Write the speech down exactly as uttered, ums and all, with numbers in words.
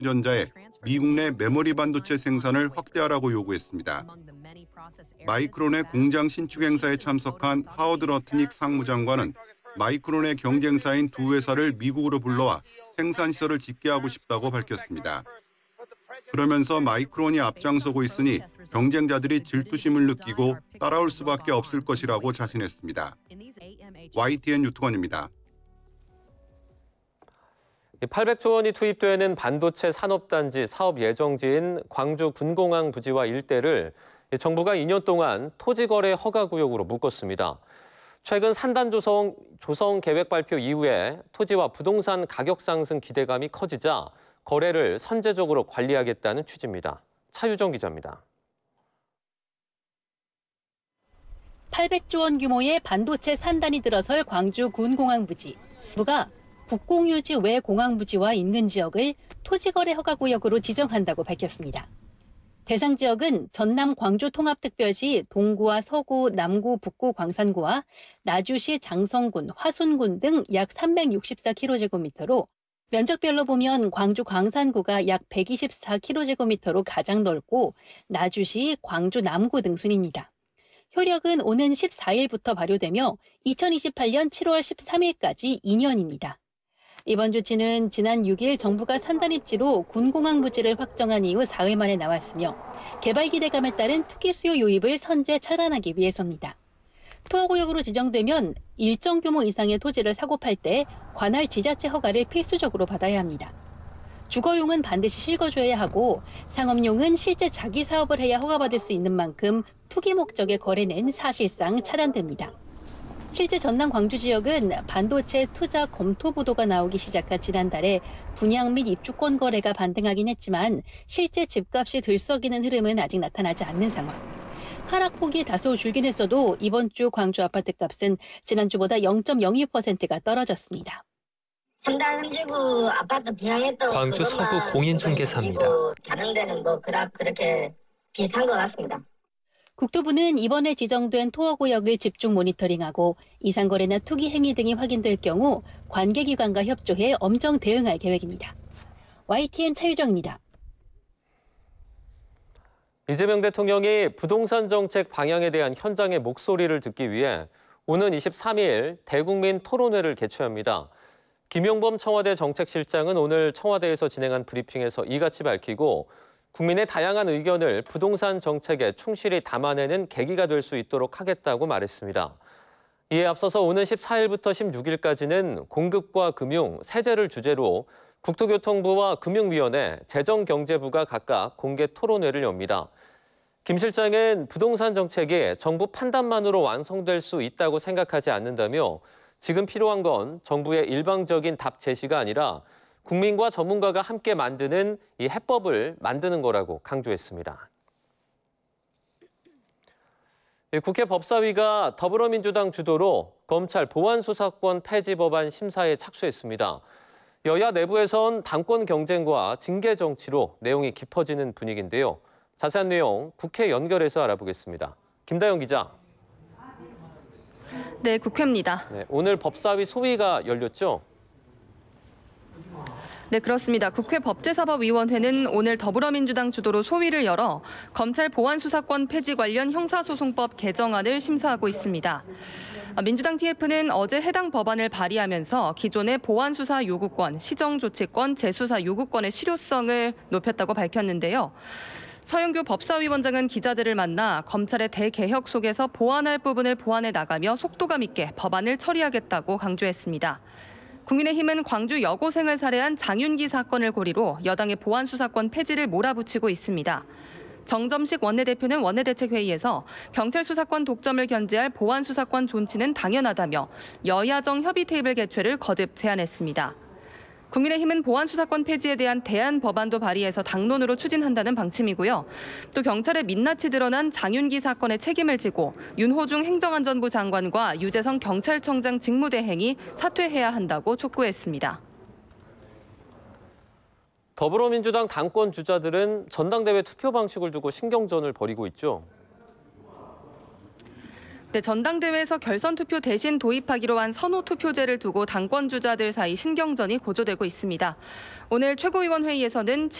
전자에 미국 내 메모리 반도체 생산을 확대하라고 요구했습니다. 마이크론의 공장 신축 행사에 참석한 하워드 러트닉 상무장관은 마이크론의 경쟁사인 두 회사를 미국으로 불러와 생산 시설을 짓게 하고 싶다고 밝혔습니다. 그러면서 마이크론이 앞장서고 있으니 경쟁자들이 질투심을 느끼고 따라올 수밖에 없을 것이라고 자신했습니다. 와이티엔 유튜건입니다. 팔백조 원이 투입되는 반도체 산업단지 사업 예정지인 광주 군공항 부지와 일대를 정부가 이 년 동안 토지거래 허가구역으로 묶었습니다. 최근 산단 조성, 조성 계획 발표 이후에 토지와 부동산 가격 상승 기대감이 커지자 거래를 선제적으로 관리하겠다는 취지입니다. 차유정 기자입니다. 팔백조 원 규모의 반도체 산단이 들어설 광주 군공항 부지. 정부가 국공유지 외 공항 부지와 인근 지역을 토지거래 허가구역으로 지정한다고 밝혔습니다. 대상 지역은 전남 광주통합특별시 동구와 서구, 남구, 북구 광산구와 나주시 장성군, 화순군 등 약 삼백육십사 킬로미터제곱미터로 면적별로 보면 광주 광산구가 약 백이십사 킬로미터제곱미터로 가장 넓고 나주시, 광주 남구 등 순입니다. 효력은 오는 십사 일부터 발효되며 이천이십팔 년 칠월 십삼 일까지 이 년입니다. 이번 조치는 지난 육 일 정부가 산단 입지로 군공항 부지를 확정한 이후 사흘 만에 나왔으며 개발 기대감에 따른 투기 수요 유입을 선제 차단하기 위해서입니다. 투어구역으로 지정되면 일정 규모 이상의 토지를 사고 팔 때 관할 지자체 허가를 필수적으로 받아야 합니다. 주거용은 반드시 실거주해야 하고 상업용은 실제 자기 사업을 해야 허가받을 수 있는 만큼 투기 목적의 거래는 사실상 차단됩니다. 실제 전남 광주 지역은 반도체 투자 검토 보도가 나오기 시작한 지난달에 분양 및 입주권 거래가 반등하긴 했지만 실제 집값이 들썩이는 흐름은 아직 나타나지 않는 상황. 하락폭이 다소 줄긴 했어도 이번 주 광주 아파트값은 지난주보다 영 점 영이 퍼센트가 떨어졌습니다. 삼단 삼지구 아파트 분양했던 광주 서구 공인중개사입니다. 다른 데는 뭐 그닥 그렇게 비슷한 것 같습니다. 국토부는 이번에 지정된 토어구역을 집중 모니터링하고 이상거래나 투기 행위 등이 확인될 경우 관계기관과 협조해 엄정 대응할 계획입니다. 와이티엔 차유정입니다. 이재명 대통령이 부동산 정책 방향에 대한 현장의 목소리를 듣기 위해 오는 이십삼 일 대국민 토론회를 개최합니다. 김용범 청와대 정책실장은 오늘 청와대에서 진행한 브리핑에서 이같이 밝히고 국민의 다양한 의견을 부동산 정책에 충실히 담아내는 계기가 될 수 있도록 하겠다고 말했습니다. 이에 앞서서 오는 십사 일부터 십육 일까지는 공급과 금융, 세제를 주제로 국토교통부와 금융위원회, 재정경제부가 각각 공개 토론회를 엽니다. 김 실장은 부동산 정책이 정부 판단만으로 완성될 수 있다고 생각하지 않는다며 지금 필요한 건 정부의 일방적인 답 제시가 아니라 국민과 전문가가 함께 만드는 이 해법을 만드는 거라고 강조했습니다. 국회 법사위가 더불어민주당 주도로 검찰 보안수사권 폐지 법안 심사에 착수했습니다. 여야 내부에선 당권 경쟁과 징계 정치로 내용이 깊어지는 분위기인데요. 자세한 내용 국회 연결해서 알아보겠습니다. 김다영 기자. 네, 국회입니다. 네, 오늘 법사위 소위가 열렸죠? 네, 그렇습니다. 국회 법제사법위원회는 오늘 더불어민주당 주도로 소위를 열어 검찰 보안수사권 폐지 관련 형사소송법 개정안을 심사하고 있습니다. 민주당 티에프는 어제 해당 법안을 발의하면서 기존의 보안수사 요구권, 시정조치권, 재수사 요구권의 실효성을 높였다고 밝혔는데요. 서영교 법사위원장은 기자들을 만나 검찰의 대개혁 속에서 보완할 부분을 보완해 나가며 속도감 있게 법안을 처리하겠다고 강조했습니다. 국민의힘은 광주 여고생을 살해한 장윤기 사건을 고리로 여당의 보안수사권 폐지를 몰아붙이고 있습니다. 정점식 원내대표는 원내대책회의에서 경찰 수사권 독점을 견제할 보안수사권 존치는 당연하다며 여야정 협의 테이블 개최를 거듭 제안했습니다. 국민의힘은 보안수사권 폐지에 대한 대안 법안도 발의해서 당론으로 추진한다는 방침이고요. 또 경찰의 민낯이 드러난 장윤기 사건의 책임을 지고 윤호중 행정안전부 장관과 유재성 경찰청장 직무대행이 사퇴해야 한다고 촉구했습니다. 더불어민주당 당권 주자들은 전당대회 투표 방식을 두고 신경전을 벌이고 있죠. 네, 전당대회에서 결선 투표 대신 도입하기로 한 선호 투표제를 두고 당권 주자들 사이 신경전이 고조되고 있습니다. 오늘 최고위원회의에서는